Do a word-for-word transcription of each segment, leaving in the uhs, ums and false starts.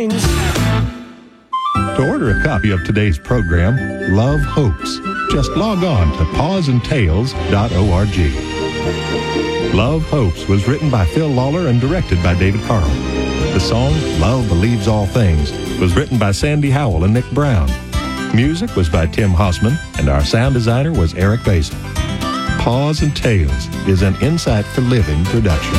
To order a copy of today's program, Love Hopes, just log on to paws and tales dot org. Love Hopes was written by Phil Lawler and directed by David Carl. The song, Love Believes All Things, was written by Sandy Howell and Nick Brown. Music was by Tim Hossman, and our sound designer was Eric Basil. Paws and Tales is an Insight for Living production.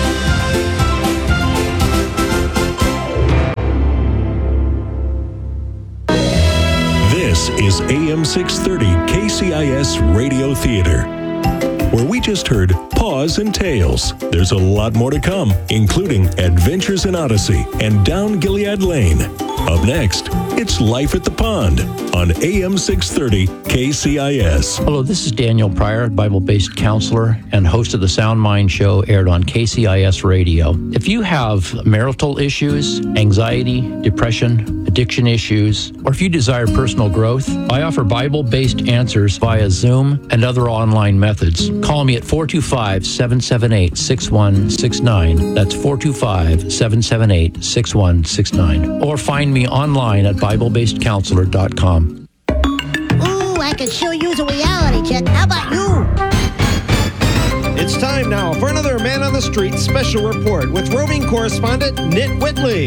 This is A M six thirty K C I S Radio Theater, where we just heard Paws and Tales. There's a lot more to come, including Adventures in Odyssey and Down Gilead Lane. Up next, it's Life at the Pond on A M six thirty K C I S. Hello, this is Daniel Pryor, Bible-based counselor and host of the Sound Mind Show, aired on K C I S Radio. If you have marital issues, anxiety, depression, addiction issues, or if you desire personal growth, I offer Bible-based answers via Zoom and other online methods. Call me at four two five, seven seven eight, six one six nine. That's four two five, seven seven eight, six one six nine. Or find me online at bible based counselor dot com. Ooh, I could sure use a reality check. How about you? It's time now for another Man on the Street special report with roving correspondent Nit Whitley.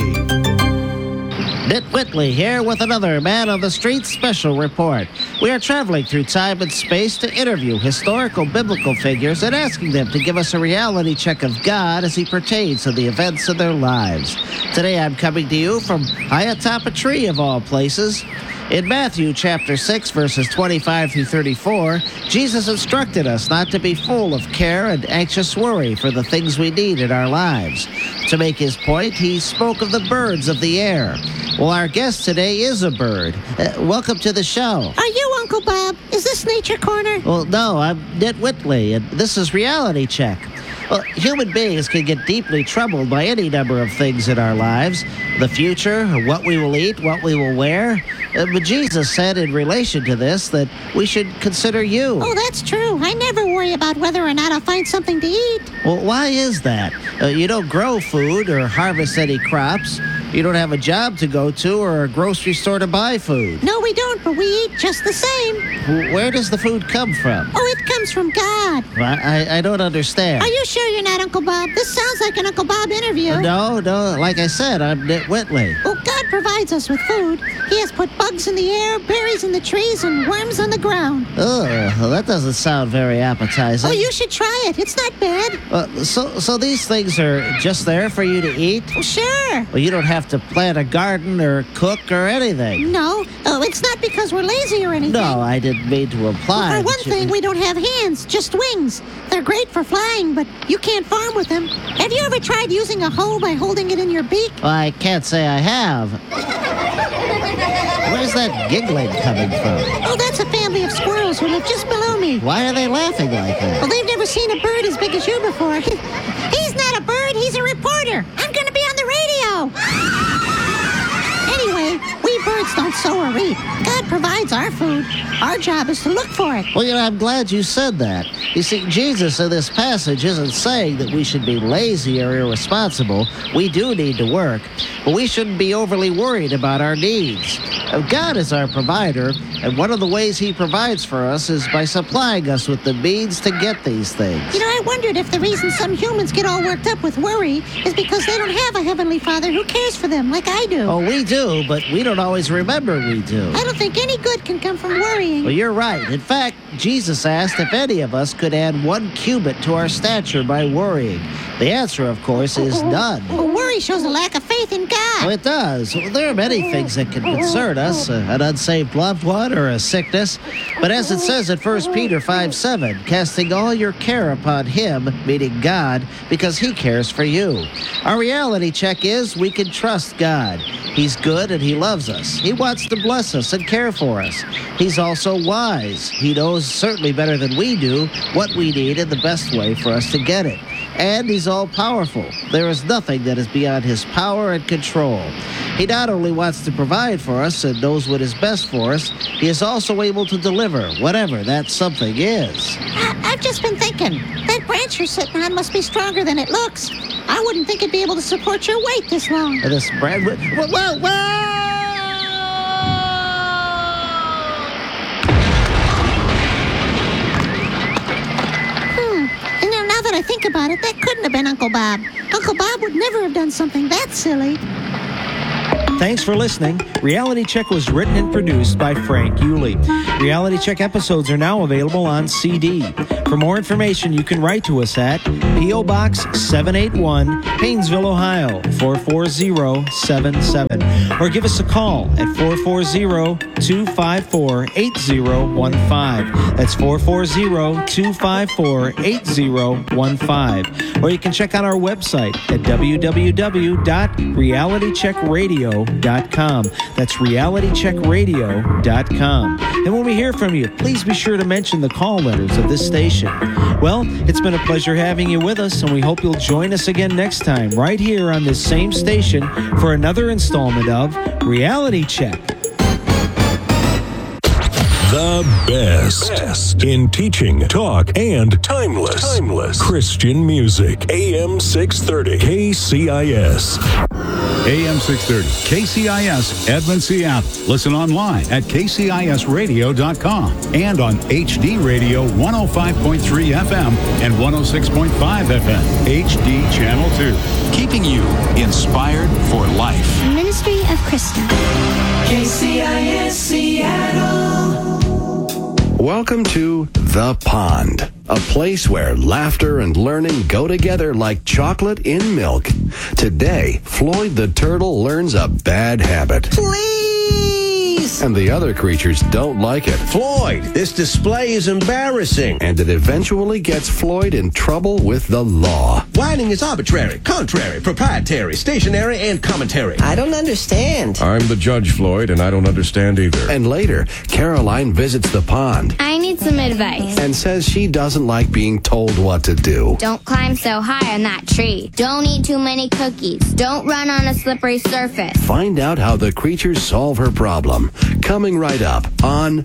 Nit Whitley here with another Man on the Street special report. We are traveling through time and space to interview historical biblical figures and asking them to give us a reality check of God as he pertains to the events of their lives. Today I'm coming to you from high atop a tree of all places. In Matthew chapter six, verses twenty-five through thirty-four, Jesus instructed us not to be full of care and anxious worry for the things we need in our lives. To make his point, he spoke of the birds of the air. Well, our guest today is a bird. Uh, welcome to the show. Are you Uncle Bob? Is this Nature Corner? Well, no, I'm Nit Whitley, and this is Reality Check. Well, human beings can get deeply troubled by any number of things in our lives. The future, what we will eat, what we will wear. Uh, but Jesus said in relation to this that we should consider you. Oh, that's true. I never worry about whether or not I'll find something to eat. Well, why is that? Uh, you don't grow food or harvest any crops. You don't have a job to go to or a grocery store to buy food. No, we don't, but we eat just the same. W- Where does the food come from? Oh, it comes from God. I, I, I don't understand. Are you sure you're not Uncle Bob? This sounds like an Uncle Bob interview. Uh, no, no. Like I said, I'm Nit Whitley. Well, God provides us with food. He has put bugs in the air, berries in the trees, and worms on the ground. Ugh, well, that doesn't sound very appetizing. Oh, you should try it. It's not bad. Uh, so, so these things are just there for you to eat? Well, sure. Well, you don't have to plant a garden or cook or anything. No. Oh, it's not because we're lazy or anything. No, I didn't mean to imply. Well, for one that you- thing, we don't have hands, just wings. They're great for flying, but you can't farm with them. Have you ever tried using a hoe by holding it in your beak? Well, I can't say I have. Where's that giggling coming from? Oh, that's a family of squirrels who live just below me. Why are they laughing like that? Well, they've never seen a bird as big as you before. He's not a bird, he's a reporter. I'm going to be on the radio. Anyway, we birds don't sow or eat. God provides our food. Our job is to look for it. Well, you know, I'm glad you said that. You see, Jesus in this passage isn't saying that we should be lazy or irresponsible. We do need to work, but we shouldn't be overly worried about our needs. God is our provider, and one of the ways he provides for us is by supplying us with the means to get these things. You know, I wondered if the reason some humans get all worked up with worry is because they don't have a Heavenly Father who cares for them like I do. Oh, we do, but we don't always remember we do. I don't think any good can come from worrying. Well, you're right. In fact, Jesus asked if any of us could add one cubit to our stature by worrying. The answer, of course, is none. Well, worry shows a lack of faith in God. Well, it does. Well, there are many things that can concern us, uh, an unsaved loved one or a sickness. But as it says in First Peter five seven, casting all your care upon him, meaning God, because he cares for you. Our reality check is we can trust God. He's good and he loves us. He wants to bless us and care for us. He's also wise. He knows certainly better than we do what we need and the best way for us to get it. And he's all-powerful. There is nothing that is beyond his power and control. He not only wants to provide for us and knows what is best for us, he is also able to deliver whatever that something is. I- I've just been thinking, that branch you're sitting on must be stronger than it looks. I wouldn't think it'd be able to support your weight this long. And this brand... Whoa, whoa, whoa! Now that I think about it, that couldn't have been Uncle Bob. Uncle Bob would never have done something that silly. Thanks for listening. Reality Check was written and produced by Frank Yulee. Reality Check episodes are now available on C D. For more information, you can write to us at P O. Box seven eighty-one, Paynesville, Ohio, four four zero seven seven. Or give us a call at four four zero, two five four, eight zero one five. That's four four zero, two five four, eight zero one five. Or you can check out our website at w w w dot reality check radio dot com. That's reality check radio dot com. And when we hear from you, please be sure to mention the call letters of this station. Well, it's been a pleasure having you with us, and we hope you'll join us again next time right here on this same station for another installment of Reality Check. The best, best in teaching, talk, and timeless, timeless Christian music. A M six thirty K C I S. A M six thirty K C I S, Edmond, Seattle. Listen online at k c i s radio dot com and on H D Radio one oh five point three F M and one oh six point five F M, H D Channel two. Keeping you inspired for life. Ministry of Krista. K C I S Seattle. Welcome to The Pond, a place where laughter and learning go together like chocolate in milk. Today, Floyd the turtle learns a bad habit. Please! And the other creatures don't like it. Floyd, this display is embarrassing. And it eventually gets Floyd in trouble with the law. Whining is arbitrary, contrary, proprietary, stationary, and commentary. I don't understand. I'm the judge, Floyd, and I don't understand either. And later, Caroline visits the pond. I need some advice. And says she doesn't like being told what to do. Don't climb so high on that tree. Don't eat too many cookies. Don't run on a slippery surface. Find out how the creatures solve her problem. Coming right up on